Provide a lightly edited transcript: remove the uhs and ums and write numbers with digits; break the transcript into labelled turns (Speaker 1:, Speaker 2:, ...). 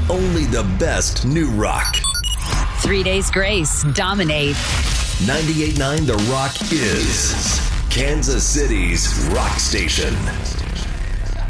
Speaker 1: only the best new rock.
Speaker 2: 3 Days Grace, Dominate.
Speaker 1: 98.9 The Rock is Kansas City's rock station.